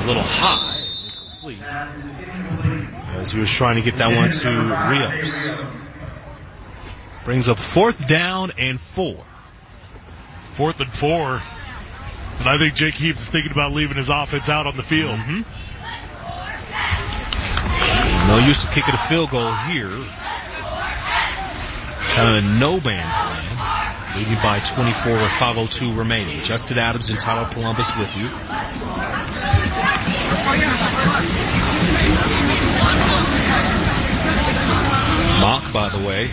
A little high, incomplete, as he was trying to get that one to Rios. Brings up 4th down and 4. 4th and 4. And I think Jake Heaps is thinking about leaving his offense out on the field. Mm-hmm. No use of kicking a field goal here. Kind of a no man's land. Leading by 24 with 5:02 remaining. Justin Adams and Tyler Columbus with you. Mock, by the way,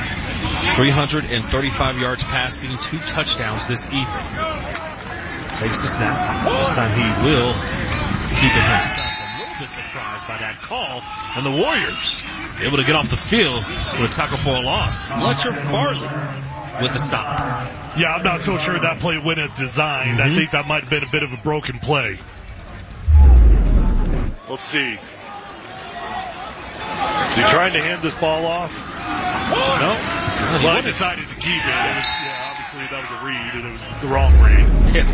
335 yards passing, 2 touchdowns this evening. Takes the snap. This time he will keep it himself. A little bit surprised by that call. And the Warriors able to get off the field with a tackle for a loss. Fletcher Farley with the stop. Yeah, I'm not so sure that play went as designed. I think that might have been a bit of a broken play. Let's see. Is he trying to hand this ball off? No. Well, I decided to keep it. Obviously that was a read, and it was the wrong read. Yeah.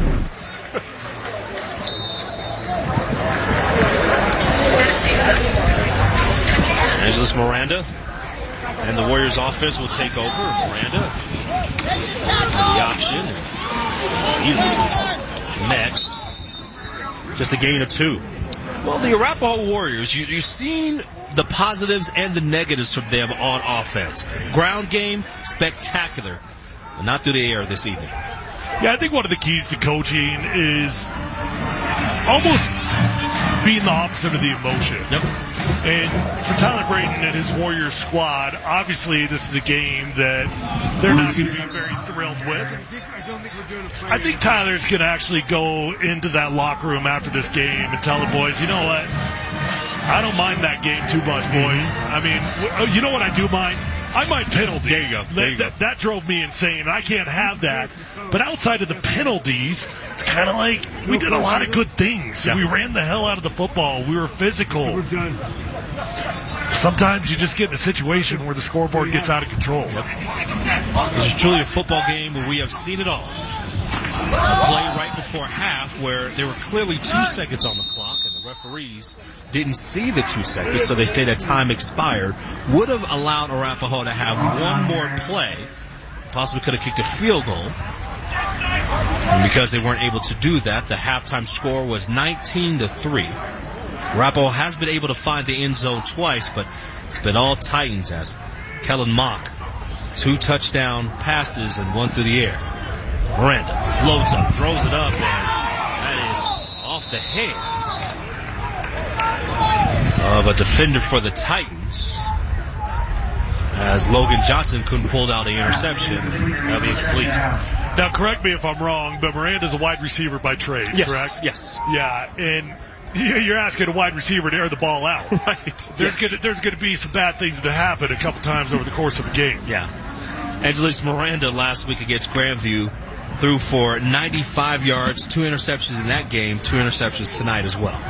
Angeles Miranda and the Warriors offense will take over. Miranda the option. He leaves net. Just a gain of 2. Well, the Arapahoe Warriors, you've seen the positives and the negatives from them on offense. Ground game, spectacular. But not through the air this evening. Yeah, I think one of the keys to coaching is almost being the opposite of the emotion. Yep. And for Tyler Brayton and his Warriors squad, obviously this is a game that they're not going to be very thrilled with. I think Tyler's going to actually go into that locker room after this game and tell the boys, you know what? I don't mind that game too much, boys. I mean, you know what I do mind? I mind penalties. There you go. That drove me insane. I can't have that. But outside of the penalties, it's kind of like we did a lot of good things. Yeah. We ran the hell out of the football. We were physical. We're done. Sometimes you just get in a situation where the scoreboard gets out of control. Yep. This is truly a football game where we have seen it all. A play right before half where there were clearly 2 seconds on the clock and the referees didn't see the 2 seconds, so they say that time expired. Would have allowed Arapahoe to have one more play. Possibly could have kicked a field goal. And because they weren't able to do that, the halftime score was 19-3. Arapahoe has been able to find the end zone twice, but it's been all Titans as Kellen Mock, 2 touchdown passes and 1 through the air. Miranda loads up, throws it up, and that is off the hands of a defender for the Titans. As Logan Johnson couldn't pull out the interception. That'll be incomplete. Now, correct me if I'm wrong, but Miranda's a wide receiver by trade, correct? Yes. Yeah, and you're asking a wide receiver to air the ball out. Right. There's going to be some bad things that happen a couple times over the course of a game. Yeah. Angeles Miranda last week against Grandview threw for 95 yards, 2 interceptions in that game, 2 interceptions tonight as well.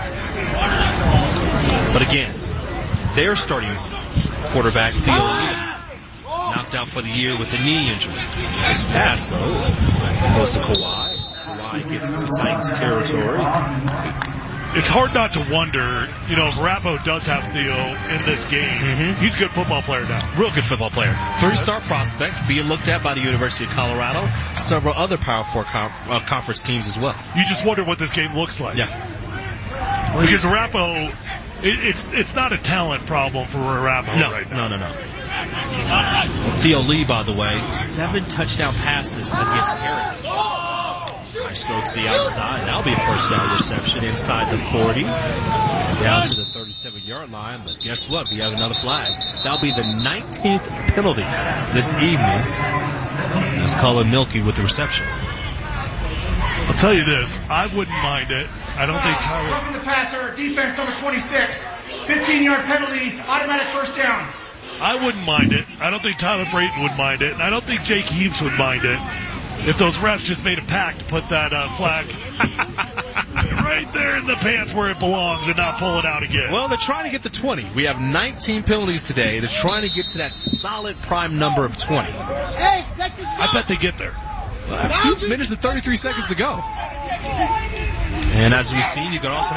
But again, their starting quarterback, Theo Lee, knocked out for the year with a knee injury. This pass, though, goes to Kawhi. Kawhi gets into Titans territory. It's hard not to wonder, if Arapahoe does have Theo in this game, he's a good football player now. Real good football player. 3-star prospect, being looked at by the University of Colorado, several other Power 4 conference teams as well. You just wonder what this game looks like. Yeah. Because Arapahoe, it's not a talent problem for Arapahoe right now. No. Theo Lee, by the way, 7 touchdown passes against Heritage. Nice throw to the outside. That'll be a first down reception inside the 40. Down to the 37-yard line. But guess what? We have another flag. That'll be the 19th penalty this evening. That's Colin Milkey with the reception. I'll tell you this. I wouldn't mind it. I don't think Tyler... Covering the passer, defense number 26. 15-yard penalty, automatic first down. I wouldn't mind it. I don't think Tyler Brayton would mind it. And I don't think Jake Heaps would mind it. If those refs just made a pact to put that flag right there in the pants where it belongs and not pull it out again. Well, they're trying to get to 20. We have 19 penalties today. They're trying to get to that solid prime number of 20. I bet they get there. 2 minutes and 33 seconds to go. And as we've seen, you can also have